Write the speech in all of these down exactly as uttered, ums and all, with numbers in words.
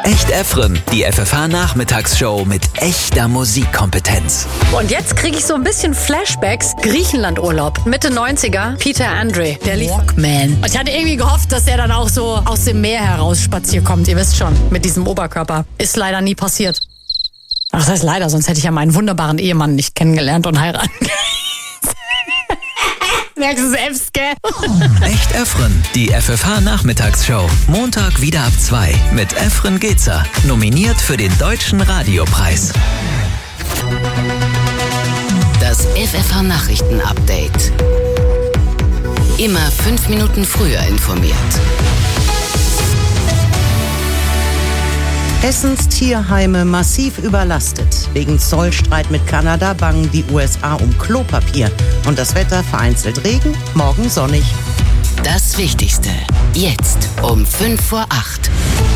Echt Efren, die F F H-Nachmittagsshow mit echter Musikkompetenz. Und jetzt kriege ich so ein bisschen Flashbacks. Griechenlandurlaub, Mitte neunziger, Peter Andre, der lief Walkman. Und ich hatte irgendwie gehofft, dass er dann auch so aus dem Meer heraus spaziert kommt. Ihr wisst schon, mit diesem Oberkörper. Ist leider nie passiert. Ach, das heißt leider, sonst hätte ich ja meinen wunderbaren Ehemann nicht kennengelernt und heiraten. Merkst du selbst, gell? Echt Efren, die F F H-Nachmittagsshow. Montag wieder ab zwei mit Efren Gezer. Nominiert für den Deutschen Radiopreis. Das F F H-Nachrichten-Update. Immer fünf Minuten früher informiert. Hessens Tierheime massiv überlastet. Wegen Zollstreit mit Kanada bangen die U S A um Klopapier. Und das Wetter vereinzelt Regen, morgen sonnig. Das Wichtigste. Jetzt um fünf vor acht.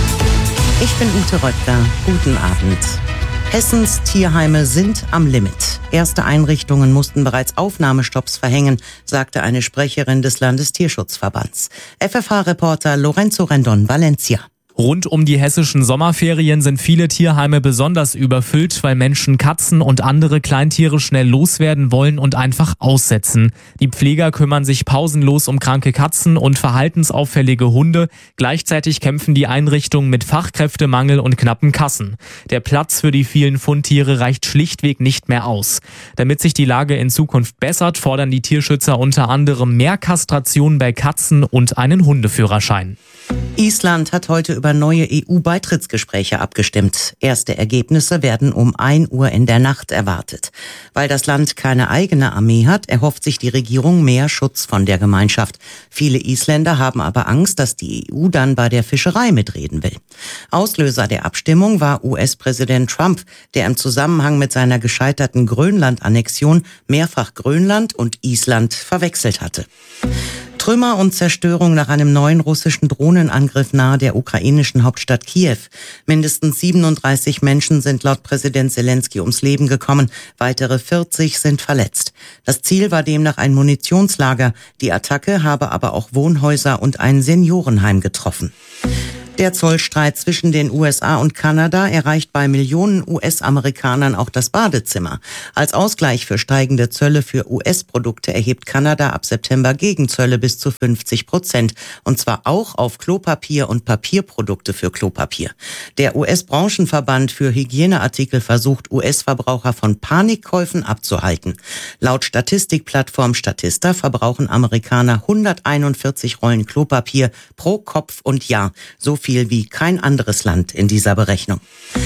Ich bin Ute Röttger. Guten Abend. Hessens Tierheime sind am Limit. Erste Einrichtungen mussten bereits Aufnahmestopps verhängen, sagte eine Sprecherin des Landestierschutzverbands. F F H-Reporter Lorenzo Rendon, Valencia. Rund um die hessischen Sommerferien sind viele Tierheime besonders überfüllt, weil Menschen Katzen und andere Kleintiere schnell loswerden wollen und einfach aussetzen. Die Pfleger kümmern sich pausenlos um kranke Katzen und verhaltensauffällige Hunde. Gleichzeitig kämpfen die Einrichtungen mit Fachkräftemangel und knappen Kassen. Der Platz für die vielen Fundtiere reicht schlichtweg nicht mehr aus. Damit sich die Lage in Zukunft bessert, fordern die Tierschützer unter anderem mehr Kastration bei Katzen und einen Hundeführerschein. Island hat heute über neue E U-Beitrittsgespräche abgestimmt. Erste Ergebnisse werden um ein Uhr in der Nacht erwartet. Weil das Land keine eigene Armee hat, erhofft sich die Regierung mehr Schutz von der Gemeinschaft. Viele Isländer haben aber Angst, dass die E U dann bei der Fischerei mitreden will. Auslöser der Abstimmung war U S-Präsident Trump, der im Zusammenhang mit seiner gescheiterten Grönland-Annexion mehrfach Grönland und Island verwechselt hatte. Trümmer und Zerstörung nach einem neuen russischen Drohnenangriff nahe der ukrainischen Hauptstadt Kiew. Mindestens siebenunddreißig Menschen sind laut Präsident Zelensky ums Leben gekommen. Weitere vierzig sind verletzt. Das Ziel war demnach ein Munitionslager. Die Attacke habe aber auch Wohnhäuser und ein Seniorenheim getroffen. Der Zollstreit zwischen den U S A und Kanada erreicht bei Millionen U S-Amerikanern auch das Badezimmer. Als Ausgleich für steigende Zölle für U S-Produkte erhebt Kanada ab September Gegenzölle bis zu fünfzig Prozent. Und zwar auch auf Klopapier und Papierprodukte für Klopapier. Der U S-Branchenverband für Hygieneartikel versucht, U S-Verbraucher von Panikkäufen abzuhalten. Laut Statistikplattform Statista verbrauchen Amerikaner hunderteinundvierzig Rollen Klopapier pro Kopf und Jahr. So viel wie kein anderes Land in dieser Berechnung.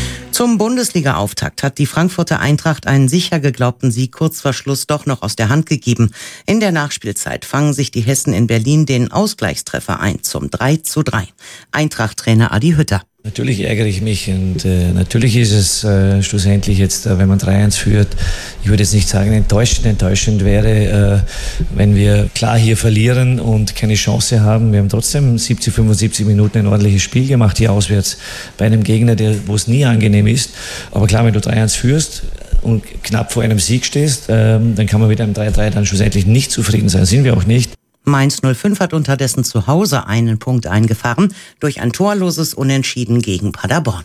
Zum Bundesliga-Auftakt hat die Frankfurter Eintracht einen sicher geglaubten Sieg kurz vor Schluss doch noch aus der Hand gegeben. In der Nachspielzeit fangen sich die Hessen in Berlin den Ausgleichstreffer ein zum drei zu drei. Eintracht-Trainer Adi Hütter. Natürlich ärgere ich mich und äh, natürlich ist es äh, schlussendlich jetzt, äh, wenn man drei eins führt, ich würde jetzt nicht sagen enttäuschend, enttäuschend wäre, äh, wenn wir klar hier verlieren und keine Chance haben. Wir haben trotzdem siebzig, fünfundsiebzig Minuten ein ordentliches Spiel gemacht hier auswärts bei einem Gegner, der, wo es nie angenehm ist. Aber klar, wenn du drei eins führst und knapp vor einem Sieg stehst, äh, dann kann man mit einem drei drei dann schlussendlich nicht zufrieden sein. Sind wir auch nicht. Mainz null fünf hat unterdessen zu Hause einen Punkt eingefahren durch ein torloses Unentschieden gegen Paderborn.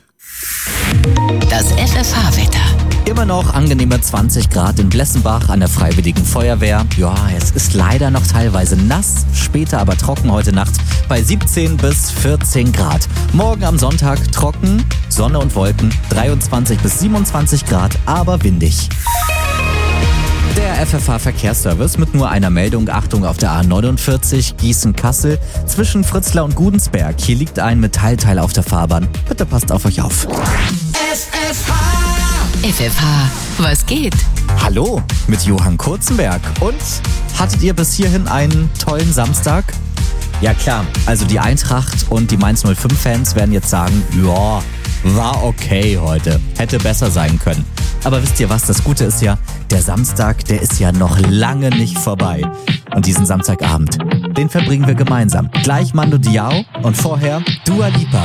Das F F H-Wetter. Immer noch angenehme zwanzig Grad in Blessenbach an der Freiwilligen Feuerwehr. Ja, es ist leider noch teilweise nass, später aber trocken heute Nacht bei siebzehn bis vierzehn Grad. Morgen am Sonntag trocken, Sonne und Wolken, dreiundzwanzig bis siebenundzwanzig Grad, aber windig. Der F F H-Verkehrsservice mit nur einer Meldung. Achtung auf der A neunundvierzig Gießen-Kassel zwischen Fritzlar und Gudensberg. Hier liegt ein Metallteil auf der Fahrbahn. Bitte passt auf euch auf. F F H. F F H, was geht? Hallo mit Johann Kurzenberg. Und hattet ihr bis hierhin einen tollen Samstag? Ja klar, also die Eintracht und die Mainz null fünf Fans werden jetzt sagen, ja, war okay heute. Hätte besser sein können. Aber wisst ihr was, das Gute ist ja, der Samstag, der ist ja noch lange nicht vorbei. Und diesen Samstagabend, den verbringen wir gemeinsam. Gleich Mando Diao und vorher Dua Lipa.